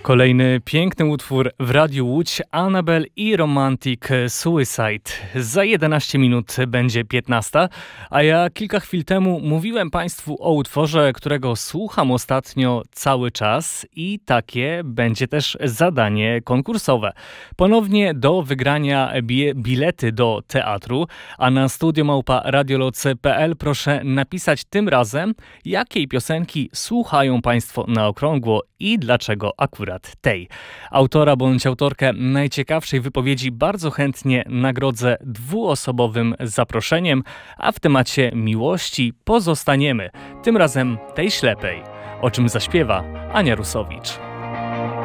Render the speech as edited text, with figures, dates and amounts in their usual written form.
Kolejny piękny utwór w Radiu Łódź, Annabel i Romantic Suicide. Za 11 minut będzie 15, a ja kilka chwil temu mówiłem Państwu o utworze, którego słucham ostatnio cały czas i takie będzie też zadanie konkursowe. Ponownie do wygrania bilety do teatru, a na studiomałpa.radioloce.pl proszę napisać tym razem, jakiej piosenki słuchają Państwo na okrągło i dlaczego akurat tej. Autora bądź autorkę najciekawszej wypowiedzi bardzo chętnie nagrodzę dwuosobowym zaproszeniem, a w temacie miłości pozostaniemy, tym razem tej ślepej, o czym zaśpiewa Ania Rusowicz.